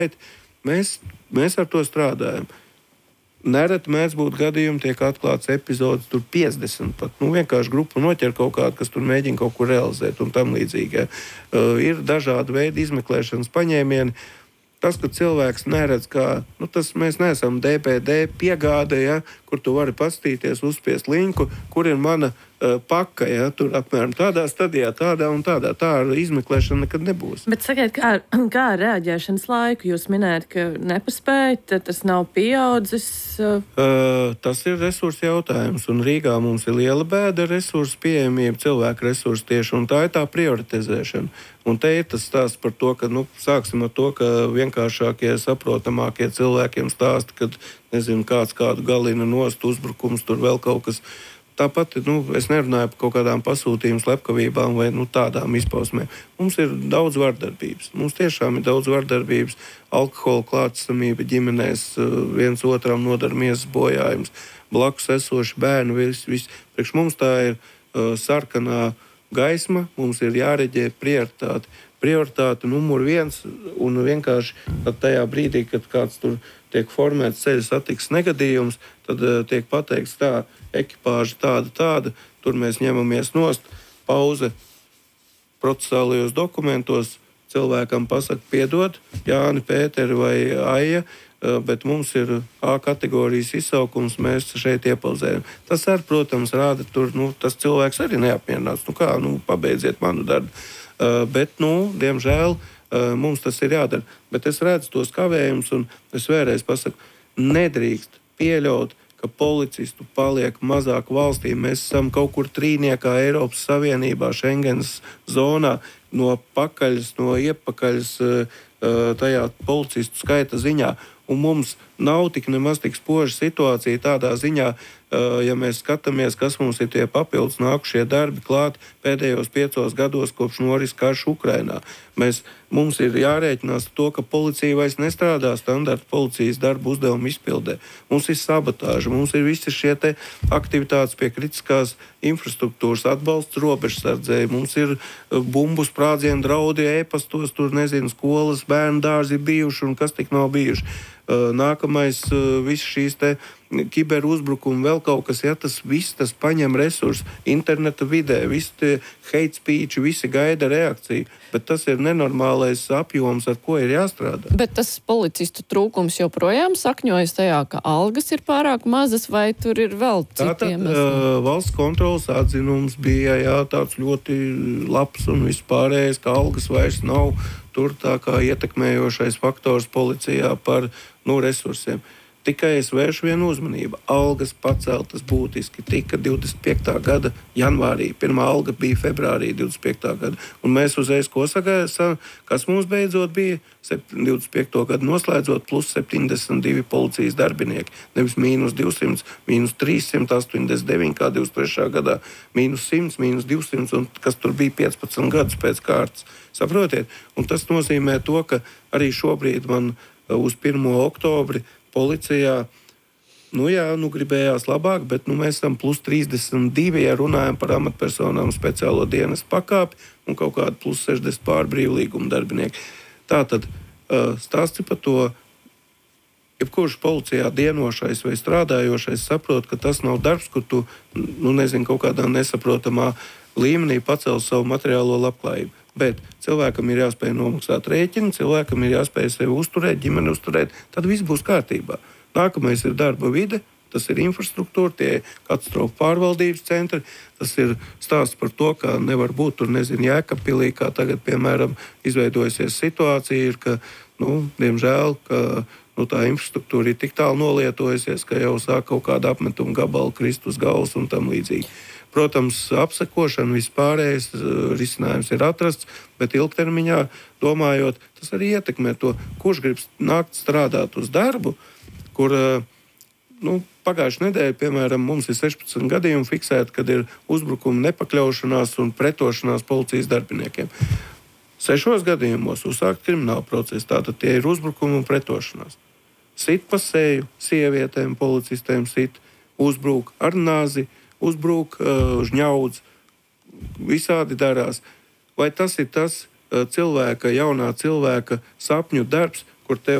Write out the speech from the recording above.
Mēs ar to strādājam. Nereti mēdz būt gadījumi, tiek atklāts epizodes, tur 50 pat. Vienkārši grupa noķer kaut kādu, kas tur mēģina kaut ko realizēt un tam līdzīgi. Ir dažādi veidi izmeklēšanas paņēmieni. Tas, ka cilvēks neredz, kā mēs neesam DPD piegāde, kur tu vari paskatīties, uzspiest linku, kur ir mana paka. Tur apmēram tādā stadijā, tādā un tādā. Tā ar izmeklēšanu nekad nebūs. Bet sakiet, kā ar reaģēšanas laiku? Jūs minējat, ka nepaspējat, tas nav pieaudzis. Tas ir resursu jautājums. Un Rīgā mums ir liela bēda ar resursu pieejamību, cilvēku resursu tieši, un tā ir tā prioritizēšana. Un te ir tas stāsts par to, ka sāksim ar to, ka vienkāršākie, saprotamākie cilvēkiem stāsta, kad kāds kādu galina nost, uzbrukums, tur vēl kaut kas. Tāpat es nerunāju par kaut kādām pasūtījumu slepkavībām vai tādām izpausmēm. Mums ir daudz vardarbības. Mums tiešām ir daudz vardarbības, alkohola klātesamība ģimenēs, viens otram nodara miesas bojājums, blakus esoši bērni. Priekš mums tā ir sarkanā gaisma, mums ir jāreģē prioritāte. Prioritāte numur 1, un vienkārši tajā brīdī, kad kāds tur tiek formēts ceļa satiksmes negadījums, tad tiek pateikts tā, ekipāža tāda, tur mēs ņemamies nost, pauze procesālajos dokumentos, cilvēkam pasaka piedod, Jāni, Pēteri vai Aija, bet mums ir A kategorijas izsaukums, mēs šeit iepauzējam. Tas arī, protams, rāda tur, tas cilvēks arī neapmierināts. Pabeidziet manu darbu. Bet, diemžēl, mums tas ir jādara. Bet es redzu tos kavējumus, un es vēlreiz pasaku, nedrīkst pieļaut, ka policistu paliek mazāk valstī. Mēs esam kaut kur trīniekā Eiropas Savienībā, Schengens zonā, no pakaļas, no iepakaļas tajā policistu skaita ziņā. Un mums nav nemaz tik spoža situācija tādā ziņā, ja mēs skatāmies, kas mums ir tie papildus nākušie darbi klāt pēdējos 5 gados, kopš noris karš Ukrainā. Mums ir jārēķinās ar to, ka policija vairs nestrādā standarta policijas darbu uzdevumu izpildē. Mums ir sabotāža, mums ir visi šie aktivitātes pie kritiskās infrastruktūras, atbalsts robežsardzei, mums ir bumbu sprādzienu draudi ēpastos, tur skolas, bērnu dārzi ir bijuši un kas tik nav bijuši. Nākamais, visas šīs kiberuzbrukumi, vēl kaut kas, tas viss paņem resursus interneta vidē, visi tie hate speech, visi gaida reakciju, bet tas ir nenormālais apjoms, ar ko ir jāstrādā. Bet tas policistu trūkums joprojām sakņojas tajā, ka algas ir pārāk mazas, vai tur ir vēl citiem? Valsts kontrolas atzinums bija tāds ļoti labs un vispārējais, ka algas vairs nav tur tā kā ietekmējošais faktors policijā par resursiem. Tikai es vēršu vienu uzmanību. Algas paceltas būtiski tika 25. gada janvārī. Pirmā alga bija februārī 25. gada. Un mēs uzreiz ko sagaidām, kas mums beidzot bija 25. gadu noslēdzot plus 72 policijas darbinieki. Nevis mīnus 200, mīnus 389, kā 23. gadā, mīnus 100, mīnus 200, un kas tur bija 15 gadus pēc kārtas. Saprotiet? Un tas nozīmē to, ka arī šobrīd man uz 1. oktobri policijā, gribējās labāk, bet mēs esam plus 32, ja runājam par amatpersonām speciālo dienestu pakāpi un kaut kādu plus 60 pārbrīvlīguma darbinieki. Tātad stāsti par to, jebkurš policijā dienošais vai strādājošais saprot, ka tas nav darbs, kur tu, kaut kādā nesaprotamā līmenī pacel savu materiālo labklājību. Bet cilvēkam ir jāspēj nomaksāt rēķinu, cilvēkam ir jāspēj sevi uzturēt, ģimeni uzturēt, tad viss būs kārtībā. Nākamais ir darba vide, tas ir infrastruktūra, tie katastrofu pārvaldības centri, tas ir stāsts par to, ka nevar būt tur, Jēkabpilī, kā tagad, piemēram, izveidojusies situācija, ir, ka, diemžēl, ka tā infrastruktūra ir tik tālu nolietojusies, ka jau sāk kaut kāda apmetuma gabala krist uz galvas un tam līdzīgi. Protams, apsekošana vispārējais risinājums ir atrasts, bet ilgtermiņā domājot, tas arī ietekmē to, kurš grib nākt strādāt uz darbu, kur pagājušajā nedēļā, piemēram, mums ir 16 gadījumi fiksēti, kad ir uzbrukumi, nepakļaušanās un pretošanās policijas darbiniekiem. 6 gadījumos uzsākt kriminālu procesu, tātad tie ir uzbrukumi un pretošanās. Sit pa seju, sievietēm, policistēm sit, uzbruk ar nazi, uzbruk, žņaudz, visādi darās. Vai tas ir tas jaunā cilvēka sapņu darbs, kur tev